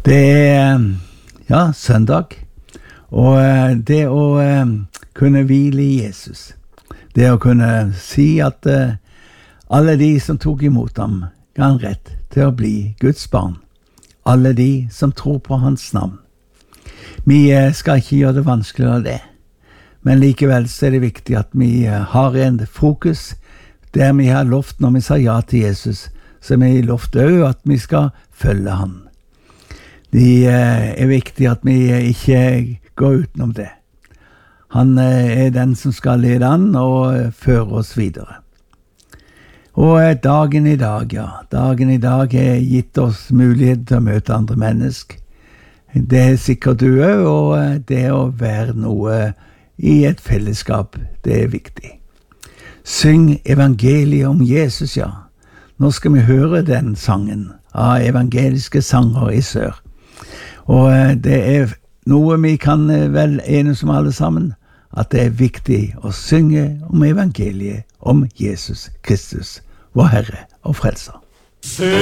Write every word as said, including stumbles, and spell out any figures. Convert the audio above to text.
Det er, ja, søndag, og det å kunne hvile i Jesus, det å kunne si at alle de som tok imot ham, ga han rett til å bli Guds barn, alle de som tror på hans navn. Vi skal ikke gjøre det vanskeligere av det, men likevel så er det viktig at vi har en fokus der vi har lovt når vi sa ja til Jesus, så vi har lovt også at vi skal følge han. Det er viktig at vi ikke går utenom det. Han er den som skal lede an og føre oss videre. Og dagen i dag, ja, dagen i dag har gitt oss mulighet til å møte andre mennesker. Det er sikkert du også, og det å være noe i et fellesskap, det er viktig. Syng evangeliet om Jesus, ja. Nå skal vi høre den sangen av evangeliske sanger i sør. Og det er noe vi kan vel enes om alle sammen, at det er viktig å synge om evangeliet om Jesus Kristus, vår Herre og Frelser. Syng